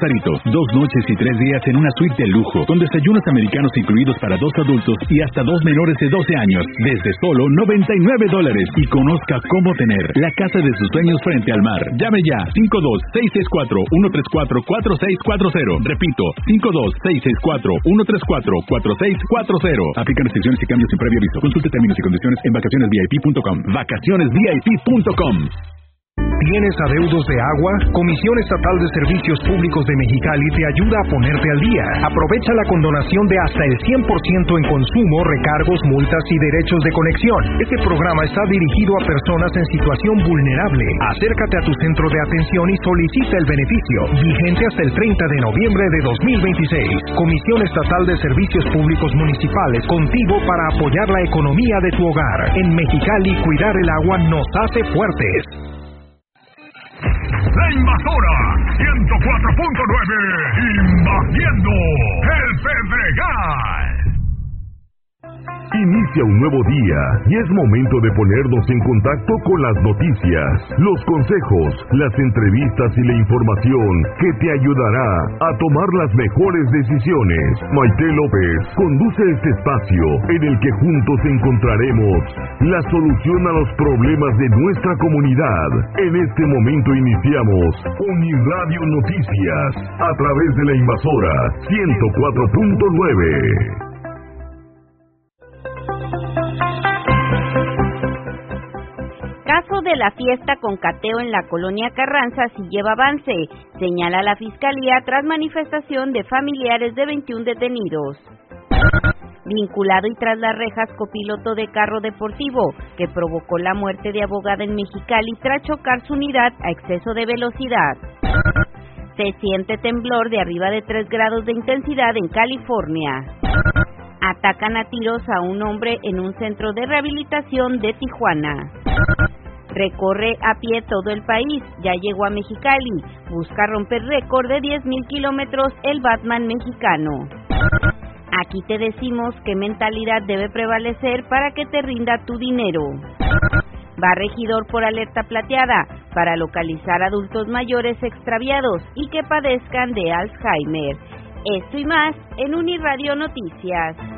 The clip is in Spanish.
Sarito, 2 noches y 3 días en una suite de lujo, con desayunos americanos incluidos para 2 adultos y hasta 2 menores de 12 años, desde solo $99. Y conozca cómo tener la casa de sus sueños frente al mar. Llame ya, 52-664-134-4640. Repito, 52-664-134-4640. Aplican restricciones y cambios sin previo aviso. Consulte términos y condiciones en vacacionesvip.com. Vacacionesvip.com. ¿Tienes adeudos de agua? Comisión Estatal de Servicios Públicos de Mexicali te ayuda a ponerte al día. Aprovecha la condonación de hasta el 100% en consumo, recargos, multas y derechos de conexión. Este programa está dirigido a personas en situación vulnerable. Acércate a tu centro de atención y solicita el beneficio. Vigente hasta el 30 de noviembre de 2026. Comisión Estatal de Servicios Públicos Municipales, contigo para apoyar la economía de tu hogar. En Mexicali, cuidar el agua nos hace fuertes. La Invasora 104.9, invadiendo el Pedregal. Inicia un nuevo día y es momento de ponernos en contacto con las noticias, los consejos, las entrevistas y la información que te ayudará a tomar las mejores decisiones. Maite López conduce este espacio en el que juntos encontraremos la solución a los problemas de nuestra comunidad. En este momento iniciamos Uniradio Noticias a través de la Invasora 104.9. Caso de la fiesta con cateo en la colonia Carranza sí lleva avance, señala la Fiscalía tras manifestación de familiares de 21 detenidos. Vinculado y tras las rejas copiloto de carro deportivo, que provocó la muerte de abogada en Mexicali tras chocar su unidad a exceso de velocidad. Se siente temblor de arriba de 3 grados de intensidad en California. Atacan a tiros a un hombre en un centro de rehabilitación de Tijuana. Recorre a pie todo el país, ya llegó a Mexicali, busca romper récord de 10,000 kilómetros el Batman mexicano. Aquí te decimos qué mentalidad debe prevalecer para que te rinda tu dinero. Va regidor por alerta plateada para localizar adultos mayores extraviados y que padezcan de Alzheimer. Esto y más en Uniradio Noticias.